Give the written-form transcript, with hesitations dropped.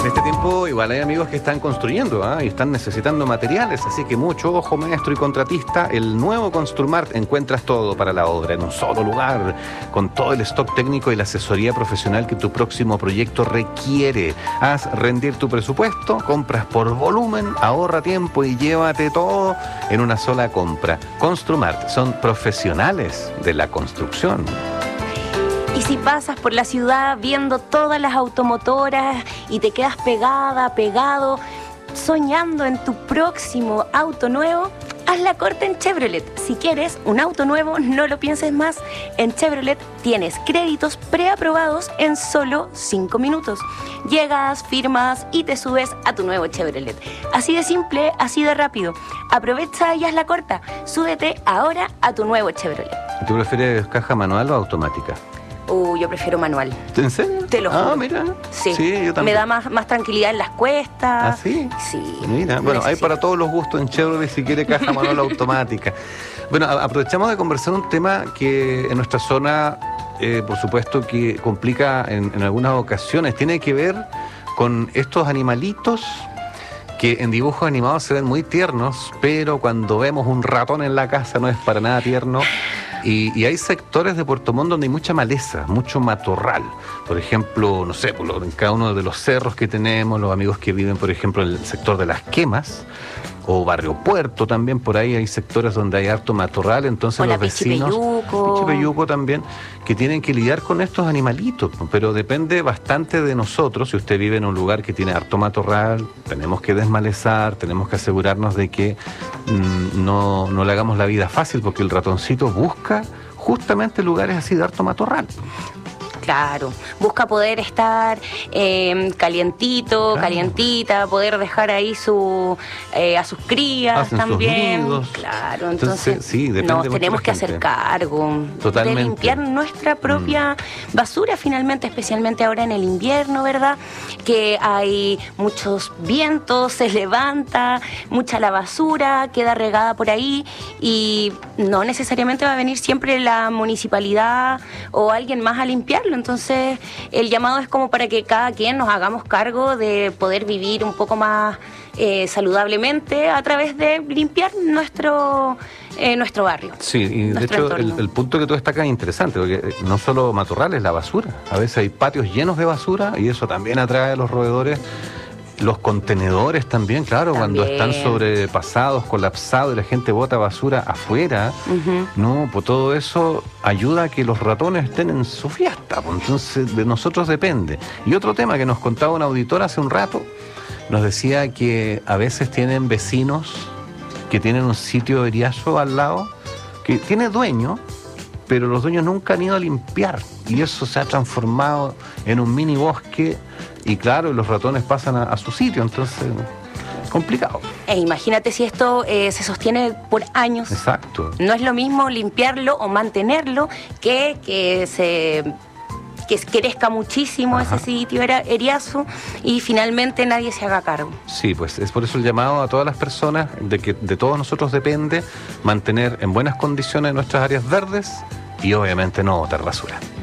En este tiempo igual hay amigos que están construyendo y están necesitando materiales, así que mucho ojo, maestro y contratista. El nuevo Construmart, encuentras todo para la obra en un solo lugar, con todo el stock técnico y la asesoría profesional que tu próximo proyecto requiere. Haz rendir tu presupuesto, compras por volumen, ahorra tiempo y llévate todo en una sola compra. Construmart, son profesionales de la construcción. Y si pasas por la ciudad viendo todas las automotoras y te quedas pegado, soñando en tu próximo auto nuevo, haz la corte en Chevrolet. Si quieres un auto nuevo, no lo pienses más. En Chevrolet tienes créditos preaprobados en solo 5 minutos. Llegas, firmas y te subes a tu nuevo Chevrolet. Así de simple, así de rápido. Aprovecha y haz la corta. Súbete ahora a tu nuevo Chevrolet. ¿Tú prefieres caja manual o automática? Yo prefiero manual. ¿En serio? Te lo juro. Mira. Sí, yo también. Me da más tranquilidad en las cuestas. ¿Ah, sí? Sí. Mira, bueno, hay para todos los gustos en Chevrolet si quiere caja manual o automática. Bueno, aprovechamos de conversar un tema que en nuestra zona, por supuesto, que complica en algunas ocasiones. Tiene que ver con estos animalitos que en dibujos animados se ven muy tiernos, pero cuando vemos un ratón en la casa no es para nada tierno. Y hay sectores de Puerto Montt donde hay mucha maleza, mucho matorral. Por ejemplo, no sé, en cada uno de los cerros que tenemos, los amigos que viven, por ejemplo, en el sector de Las Quemas, o Barrio Puerto también, por ahí hay sectores donde hay harto matorral, entonces los vecinos, Pichipeyuco también, que tienen que lidiar con estos animalitos, pero depende bastante de nosotros. Si usted vive en un lugar que tiene harto matorral, tenemos que desmalezar, tenemos que asegurarnos de que no le hagamos la vida fácil, porque el ratoncito busca justamente lugares así de harto matorral. Claro, busca poder estar calientito, claro, calientita, poder dejar ahí a sus crías. Hacen también. Sus nidos. Claro, entonces sí, nos tenemos que hacer cargo. Totalmente. De limpiar nuestra propia basura finalmente, especialmente ahora en el invierno, ¿verdad? Que hay muchos vientos, se levanta, mucha la basura, queda regada por ahí y no necesariamente va a venir siempre la municipalidad o alguien más a limpiarlo. Entonces el llamado es como para que cada quien nos hagamos cargo de poder vivir un poco más saludablemente a través de limpiar nuestro barrio. Sí, y de hecho el punto que tú destacas es interesante, porque no solo matorral es la basura. A veces hay patios llenos de basura y eso también atrae a los roedores. Los contenedores también, claro, cuando están sobrepasados, colapsados y la gente bota basura afuera, pues todo eso ayuda a que los ratones estén en su fiesta, pues entonces de nosotros depende. Y otro tema que nos contaba un auditor hace un rato, nos decía que a veces tienen vecinos que tienen un sitio de eriazo al lado, que tiene dueño, pero los dueños nunca han ido a limpiar y eso se ha transformado en un mini bosque. Y claro, los ratones pasan a su sitio, entonces complicado. Imagínate si esto se sostiene por años. Exacto. No es lo mismo limpiarlo o mantenerlo que crezca muchísimo ese sitio eriazo y finalmente nadie se haga cargo. Sí, pues es por eso el llamado a todas las personas de que de todos nosotros depende mantener en buenas condiciones nuestras áreas verdes y obviamente no botar basura.